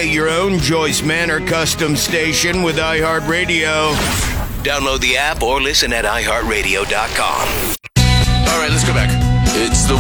Create your own Joyce Manor custom station with iHeartRadio. Download the app or listen at iHeartRadio.com. All right, let's go back. It's the